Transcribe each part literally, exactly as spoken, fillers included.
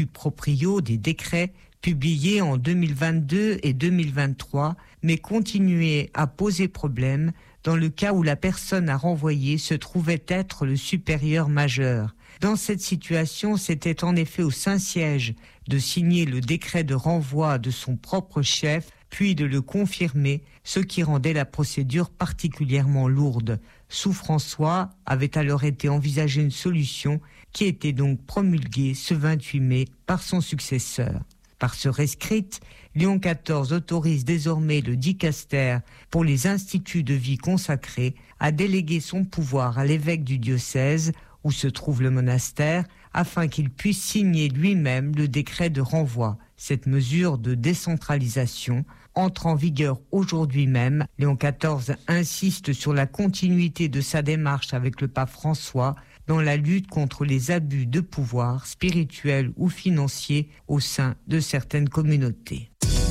proprio des décrets publiés en deux mille vingt-deux et deux mille vingt-trois, mais continuait à poser problème dans le cas où la personne à renvoyer se trouvait être le supérieur majeur. Dans cette situation, c'était en effet au Saint-Siège de signer le décret de renvoi de son propre chef, puis de le confirmer, ce qui rendait la procédure particulièrement lourde. Sous François avait alors été envisagée une solution qui était donc promulguée ce vingt-huit mai par son successeur. Par ce rescrit, Léon quatorze autorise désormais le dicaster pour les instituts de vie consacrés à déléguer son pouvoir à l'évêque du diocèse où se trouve le monastère, afin qu'il puisse signer lui-même le décret de renvoi. Cette mesure de décentralisation entre en vigueur aujourd'hui même. Léon quatorze insiste sur la continuité de sa démarche avec le pape François dans la lutte contre les abus de pouvoir, spirituels ou financiers, au sein de certaines communautés.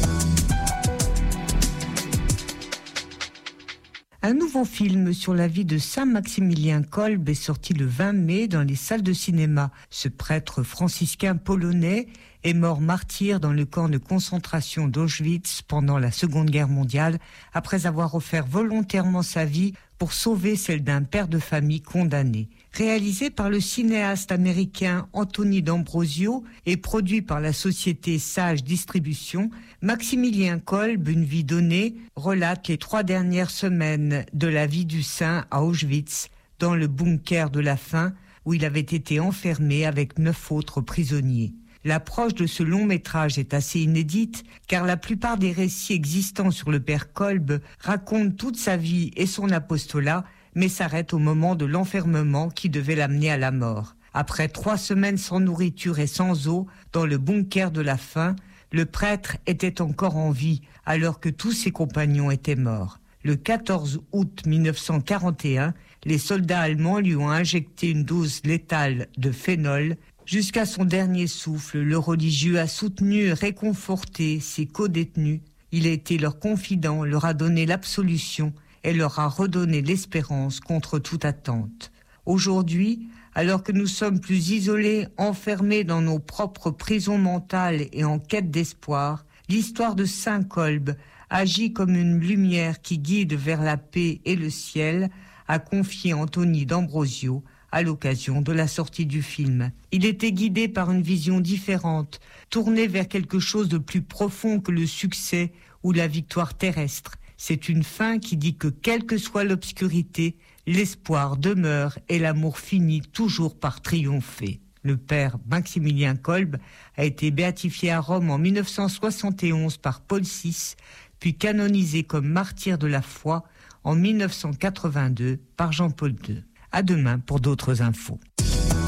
Un nouveau film sur la vie de Saint Maximilien Kolbe est sorti le vingt mai dans les salles de cinéma. Ce prêtre franciscain polonais est mort martyr dans le camp de concentration d'Auschwitz pendant la Seconde Guerre mondiale, après avoir offert volontairement sa vie pour sauver celle d'un père de famille condamné. Réalisé par le cinéaste américain Anthony D'Ambrosio et produit par la société Sage Distribution, Maximilien Kolbe, une vie donnée, relate les trois dernières semaines de la vie du saint à Auschwitz, dans le bunker de la faim, où il avait été enfermé avec neuf autres prisonniers. L'approche de ce long métrage est assez inédite, car la plupart des récits existants sur le père Kolbe racontent toute sa vie et son apostolat, mais s'arrêtent au moment de l'enfermement qui devait l'amener à la mort. Après trois semaines sans nourriture et sans eau, dans le bunker de la faim, le prêtre était encore en vie, alors que tous ses compagnons étaient morts. Le quatorze août mille neuf cent quarante et un, les soldats allemands lui ont injecté une dose létale de phénol. Jusqu'à son dernier souffle, le religieux a soutenu et réconforté ses co-détenus. Il a été leur confident, leur a donné l'absolution et leur a redonné l'espérance contre toute attente. Aujourd'hui, alors que nous sommes plus isolés, enfermés dans nos propres prisons mentales et en quête d'espoir, l'histoire de Saint Kolbe agit comme une lumière qui guide vers la paix et le ciel, a confié Anthony D'Ambrosio à l'occasion de la sortie du film. Il était guidé par une vision différente, tourné vers quelque chose de plus profond que le succès ou la victoire terrestre. C'est une fin qui dit que quelle que soit l'obscurité, l'espoir demeure et l'amour finit toujours par triompher. Le père Maximilien Kolbe a été béatifié à Rome en mille neuf cent soixante et onze par Paul six, puis canonisé comme martyr de la foi en mille neuf cent quatre-vingt-deux par Jean-Paul deux. À demain pour d'autres infos.